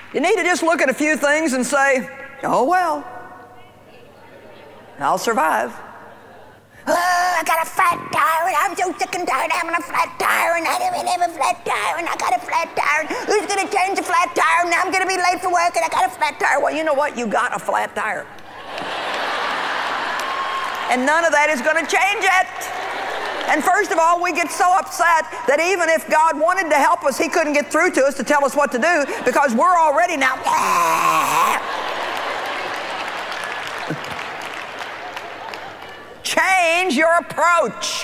You need to just look at a few things and say, oh well, I'll survive. Oh, I got a flat tire, and I'm so sick and tired of having a flat tire, and I didn't have a flat tire, and I got a flat tire, and who's going to change the flat tire, and now I'm going to be late for work, and I got a flat tire. Well, you know what? You got a flat tire. And none of that is going to change it. And first of all, we get so upset that even if God wanted to help us, He couldn't get through to us to tell us what to do because we're already now. Change your approach.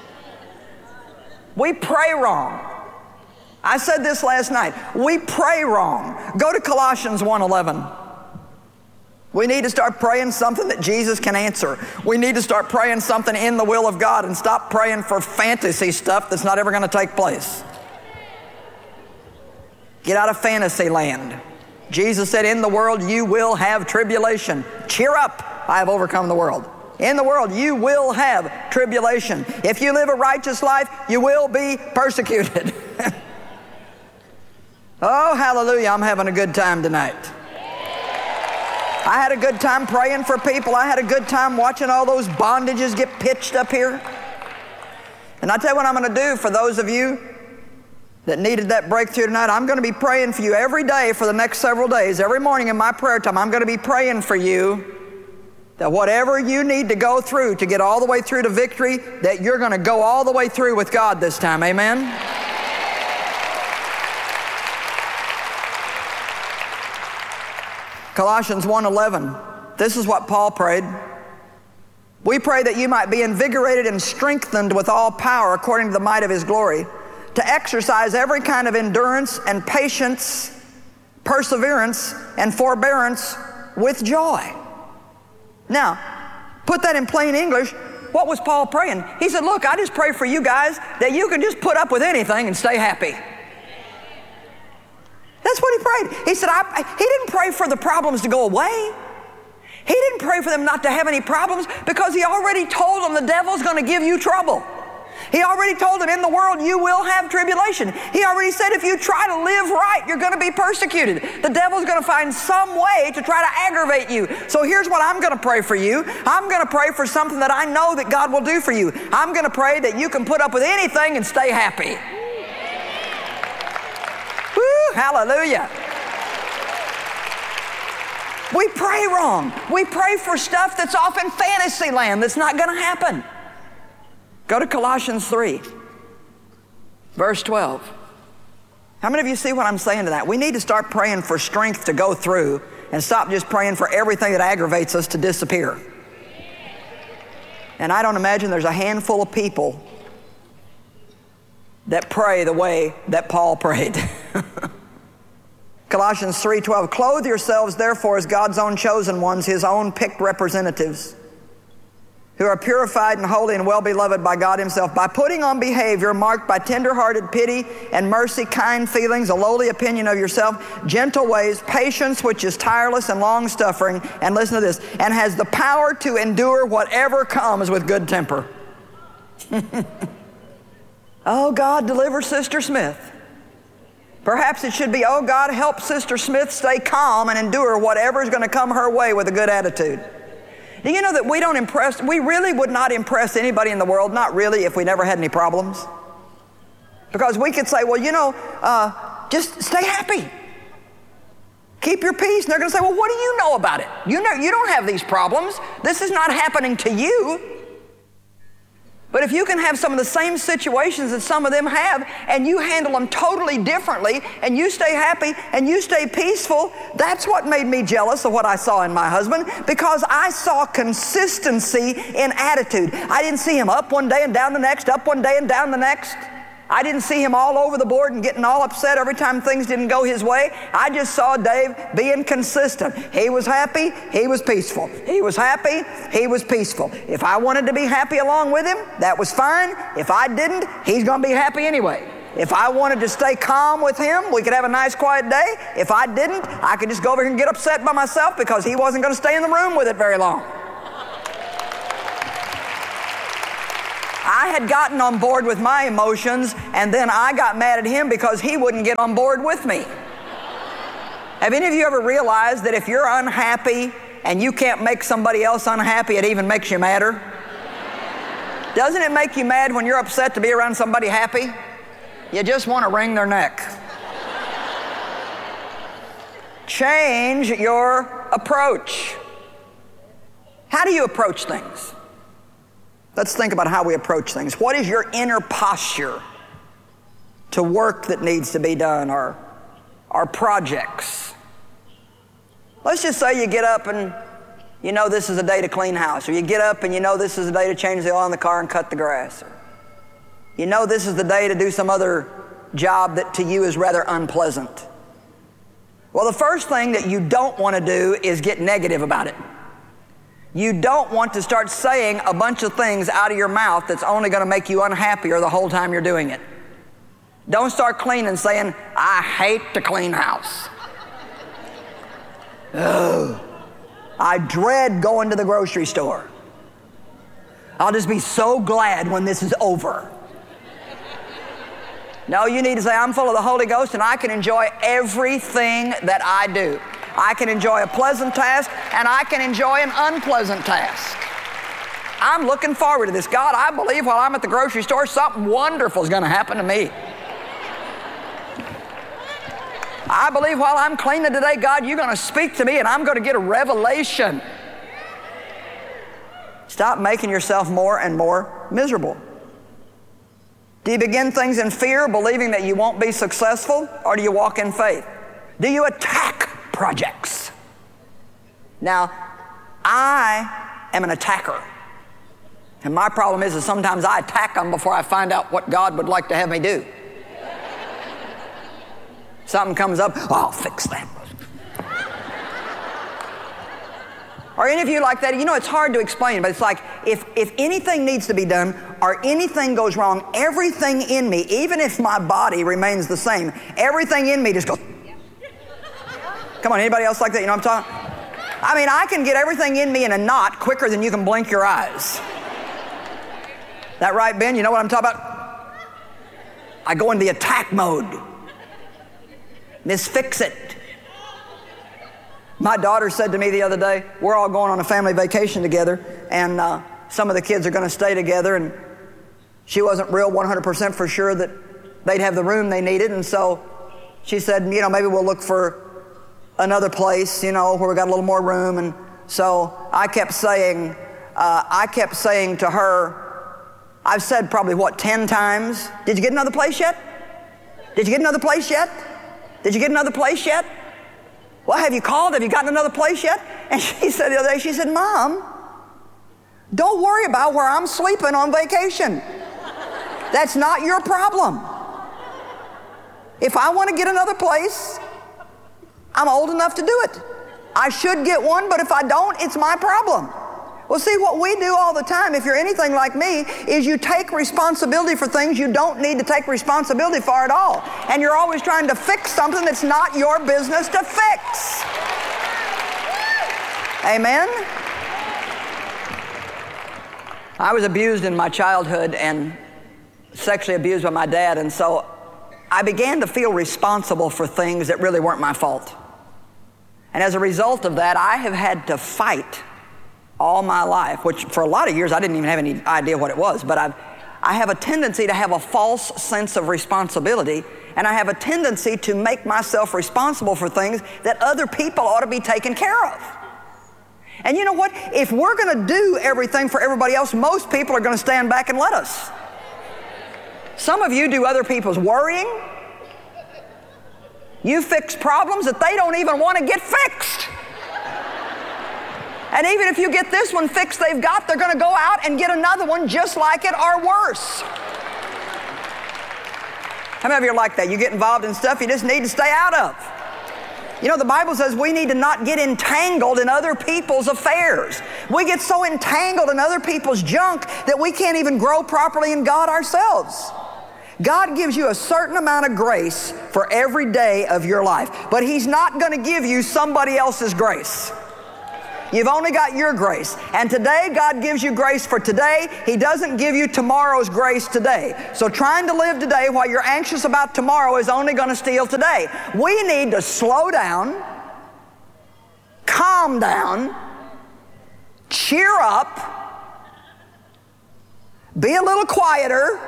We pray wrong. I said this last night. We pray wrong. Go to Colossians 1:11. We need to start praying something that Jesus can answer. We need to start praying something in the will of God and stop praying for fantasy stuff that's not ever going to take place. Get out of fantasy land. Jesus said, in the world you will have tribulation. Cheer up, I have overcome the world. In the world you will have tribulation. If you live a righteous life, you will be persecuted. Oh, hallelujah, I'm having a good time tonight. I had a good time praying for people. I had a good time watching all those bondages get pitched up here. And I tell you what I'm going to do for those of you that needed that breakthrough tonight. I'm going to be praying for you every day for the next several days. Every morning in my prayer time, I'm going to be praying for you that whatever you need to go through to get all the way through to victory, that you're going to go all the way through with God this time. Amen? Colossians 1:11. This is what Paul prayed. We pray that you might be invigorated and strengthened with all power according to the might of His glory, to exercise every kind of endurance and patience, perseverance and forbearance with joy. Now, put that in plain English. What was Paul praying? He said, look, I just pray for you guys that you can just put up with anything and stay happy. That's what he prayed. He said, he didn't pray for the problems to go away. He didn't pray for them not to have any problems because he already told them the devil's going to give you trouble. He already told them in the world you will have tribulation. He already said if you try to live right, you're going to be persecuted. The devil's going to find some way to try to aggravate you. So here's what I'm going to pray for you. I'm going to pray for something that I know that God will do for you. I'm going to pray that you can put up with anything and stay happy. Woo, hallelujah. We pray wrong. We pray for stuff that's off in fantasy land that's not going to happen. Go to Colossians 3, verse 12. How many of you see what I'm saying to that? We need to start praying for strength to go through and stop just praying for everything that aggravates us to disappear. And I don't imagine there's a handful of people that pray the way that Paul prayed. Colossians 3:12, clothe yourselves therefore as God's own chosen ones, His own picked representatives, who are purified and holy and well-beloved by God Himself, by putting on behavior marked by tender-hearted pity and mercy, kind feelings, a lowly opinion of yourself, gentle ways, patience which is tireless and long-suffering, and listen to this, and has the power to endure whatever comes with good temper. Oh, God, deliver Sister Smith. Perhaps it should be, oh, God, help Sister Smith stay calm and endure whatever is going to come her way with a good attitude. Do you know that we really would not impress anybody in the world, not really, if we never had any problems? Because we could say, well, just stay happy. Keep your peace. And they're going to say, well, what do you know about it? You don't have these problems. This is not happening to you. But if you can have some of the same situations that some of them have, and you handle them totally differently, and you stay happy, and you stay peaceful, that's what made me jealous of what I saw in my husband, because I saw consistency in attitude. I didn't see him up one day and down the next, up one day and down the next. I didn't see him all over the board and getting all upset every time things didn't go his way. I just saw Dave being consistent. He was happy, he was peaceful. He was happy, he was peaceful. If I wanted to be happy along with him, that was fine. If I didn't, he's going to be happy anyway. If I wanted to stay calm with him, we could have a nice quiet day. If I didn't, I could just go over here and get upset by myself because he wasn't going to stay in the room with it very long. I had gotten on board with my emotions, and then I got mad at him because he wouldn't get on board with me. Have any of you ever realized that if you're unhappy and you can't make somebody else unhappy, it even makes you madder? Doesn't it make you mad when you're upset to be around somebody happy? You just want to wring their neck. Change your approach. How do you approach things? Let's think about how we approach things. What is your inner posture to work that needs to be done, or projects? Let's just say you get up and you know this is a day to clean house, or you get up and you know this is a day to change the oil in the car and cut the grass, or you know this is the day to do some other job that to you is rather unpleasant. Well, the first thing that you don't want to do is get negative about it. You don't want to start saying a bunch of things out of your mouth that's only going to make you unhappier the whole time you're doing it. Don't start cleaning saying, I hate to clean house. Ugh. I dread going to the grocery store. I'll just be so glad when this is over. No, you need to say, I'm full of the Holy Ghost and I can enjoy everything that I do. I can enjoy a pleasant task and I can enjoy an unpleasant task. I'm looking forward to this. God, I believe while I'm at the grocery store, something wonderful is going to happen to me. I believe while I'm cleaning today, God, you're going to speak to me and I'm going to get a revelation. Stop making yourself more and more miserable. Do you begin things in fear, believing that you won't be successful, or do you walk in faith? Do you attack projects? Now, I am an attacker. And my problem is sometimes I attack them before I find out what God would like to have me do. Something comes up, oh, I'll fix that. Are any of you like that? You know, it's hard to explain, but it's like if anything needs to be done or anything goes wrong, everything in me, even if my body remains the same, everything in me just goes. Come on, anybody else like that? You know what I'm talking? I mean, I can get everything in me in a knot quicker than you can blink your eyes. That right, Ben? You know what I'm talking about? I go into the attack mode. Misfix it. My daughter said to me the other day, we're all going on a family vacation together, and some of the kids are going to stay together, and she wasn't real 100% for sure that they'd have the room they needed, and so she said, you know, maybe we'll look for another place, you know, where we got a little more room. And so I kept saying to her, I've said probably 10 times, did you get another place yet? Did you get another place yet? Did you get another place yet? Well, have you called? Have you gotten another place yet? And she said the other day, she said, Mom, don't worry about where I'm sleeping on vacation. That's not your problem. If I want to get another place, I'm old enough to do it. I should get one, but if I don't, it's my problem. Well, see, what we do all the time, if you're anything like me, is you take responsibility for things you don't need to take responsibility for at all. And you're always trying to fix something that's not your business to fix. Amen? I was abused in my childhood and sexually abused by my dad, and so I began to feel responsible for things that really weren't my fault. And as a result of that, I have had to fight all my life, which for a lot of years I didn't even have any idea what it was, but I have a tendency to have a false sense of responsibility, and I have a tendency to make myself responsible for things that other people ought to be taken care of. And you know what? If we're going to do everything for everybody else, most people are going to stand back and let us. Some of you do other people's worrying. You fix problems that they don't even want to get fixed. And even if you get this one fixed they're going to go out and get another one just like it or worse. How many of you are like that? You get involved in stuff you just need to stay out of. You know, the Bible says we need to not get entangled in other people's affairs. We get so entangled in other people's junk that we can't even grow properly in God ourselves. God gives you a certain amount of grace for every day of your life, but He's not going to give you somebody else's grace. You've only got your grace. And today, God gives you grace for today. He doesn't give you tomorrow's grace today. So trying to live today while you're anxious about tomorrow is only going to steal today. We need to slow down, calm down, cheer up, be a little quieter,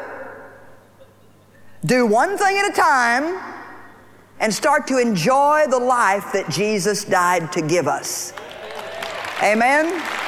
do one thing at a time, and start to enjoy the life that Jesus died to give us. Amen?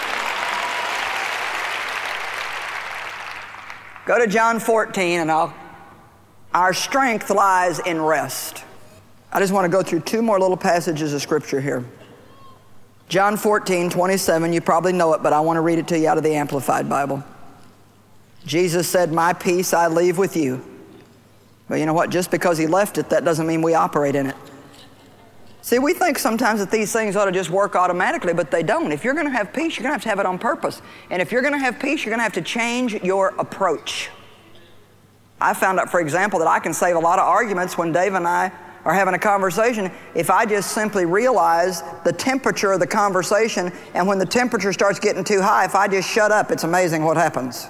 Go to John 14, and our strength lies in rest. I just want to go through two more little passages of Scripture here. John 14:27, you probably know it, but I want to read it to you out of the Amplified Bible. Jesus said, "My peace I leave with you." But you know what? Just because He left it, that doesn't mean we operate in it. See, we think sometimes that these things ought to just work automatically, but they don't. If you're going to have peace, you're going to have it on purpose. And if you're going to have peace, you're going to have to change your approach. I found out, for example, that I can save a lot of arguments when Dave and I are having a conversation if I just simply realize the temperature of the conversation, and when the temperature starts getting too high, if I just shut up, it's amazing what happens.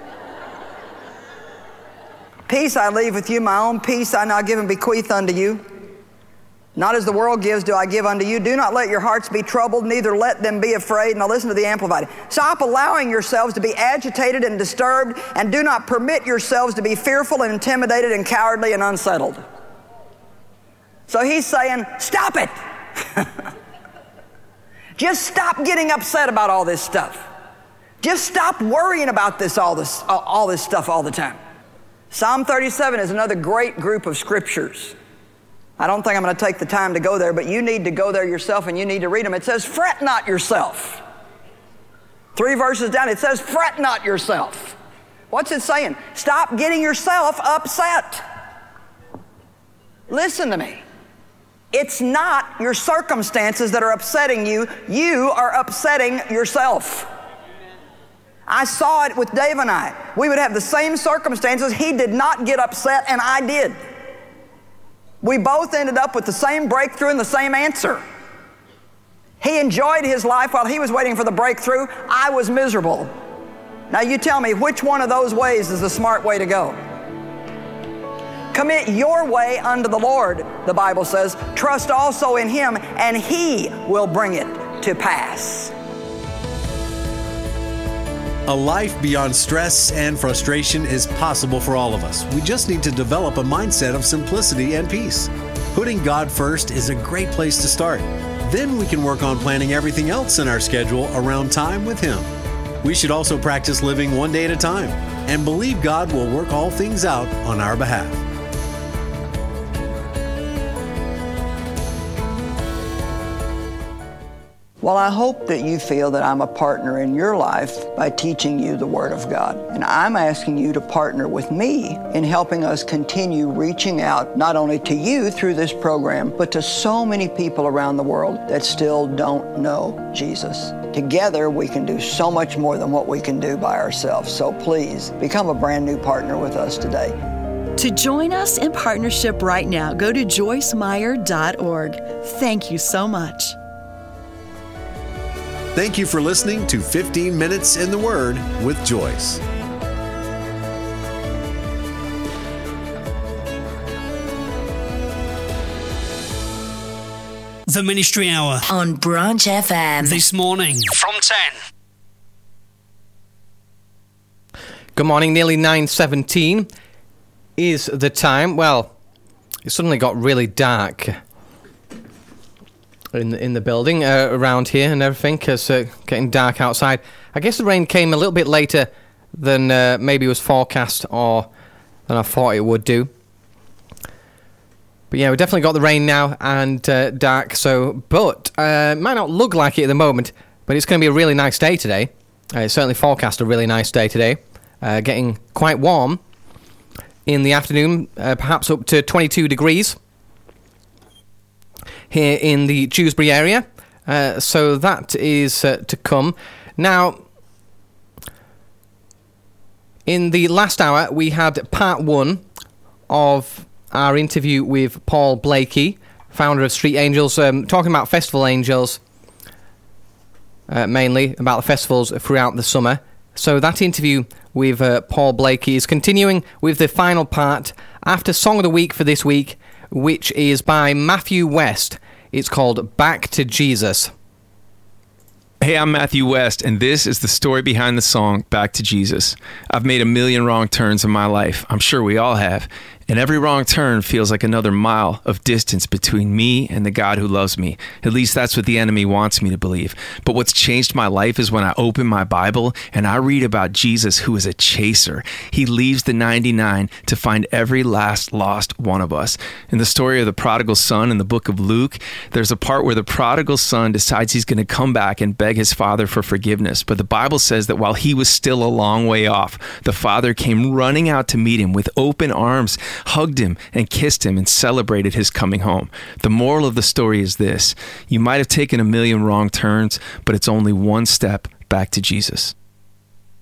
Peace I leave with you, my own peace I now give and bequeath unto you. Not as the world gives do I give unto you. Do not let your hearts be troubled, neither let them be afraid. Now listen to the Amplified. Stop allowing yourselves to be agitated and disturbed, and do not permit yourselves to be fearful and intimidated and cowardly and unsettled. So he's saying, stop it. Just stop getting upset about all this stuff. Just stop worrying about all this stuff all the time. Psalm 37 is another great group of scriptures. I don't think I'm going to take the time to go there, but you need to go there yourself and you need to read them. It says, fret not yourself. 3 verses down, it says, fret not yourself. What's it saying? Stop getting yourself upset. Listen to me. It's not your circumstances that are upsetting you. You are upsetting yourself. I saw it with Dave and I. We would have the same circumstances. He did not get upset, and I did. We both ended up with the same breakthrough and the same answer. He enjoyed his life while he was waiting for the breakthrough. I was miserable. Now you tell me, which one of those ways is the smart way to go? Commit your way unto the Lord, the Bible says. Trust also in Him, and He will bring it to pass. A life beyond stress and frustration is possible for all of us. We just need to develop a mindset of simplicity and peace. Putting God first is a great place to start. Then we can work on planning everything else in our schedule around time with Him. We should also practice living one day at a time and believe God will work all things out on our behalf. Well, I hope that you feel that I'm a partner in your life by teaching you the Word of God. And I'm asking you to partner with me in helping us continue reaching out not only to you through this program, but to so many people around the world that still don't know Jesus. Together, we can do so much more than what we can do by ourselves. So please, become a brand new partner with us today. To join us in partnership right now, go to joycemeyer.org. Thank you so much. Thank you for listening to 15 Minutes in the Word with Joyce. The Ministry Hour on Branch FM. This morning from 10. Good morning, nearly 9:17 is the time. Well, it suddenly got really dark in the building around here and everything, because getting dark outside. I guess the rain came a little bit later than maybe was forecast or than I thought it would do. But yeah, we definitely got the rain now and dark. But it might not look like it at the moment, but it's going to be a really nice day today. It's certainly forecast a really nice day today. Getting quite warm in the afternoon, perhaps up to 22 degrees. Here in the Dewsbury area, so that is to come. Now, in the last hour, we had part 1 of our interview with Paul Blakey, founder of Street Angels, talking about Festival Angels, mainly about the festivals throughout the summer. So that interview with Paul Blakey is continuing with the final part after Song of the Week for this week, which is by Matthew West. It's called Back to Jesus. Hey, I'm Matthew West, and this is the story behind the song Back to Jesus. I've made a million wrong turns in my life. I'm sure we all have. And every wrong turn feels like another mile of distance between me and the God who loves me. At least that's what the enemy wants me to believe. But what's changed my life is when I open my Bible and I read about Jesus, who is a chaser. He leaves the 99 to find every last lost one of us. In the story of the prodigal son in the book of Luke, there's a part where the prodigal son decides he's going to come back and beg his father for forgiveness. But the Bible says that while he was still a long way off, the father came running out to meet him with open arms, hugged him and kissed him and celebrated his coming home. The moral of the story is this: you might have taken a million wrong turns, but it's only one step back to Jesus.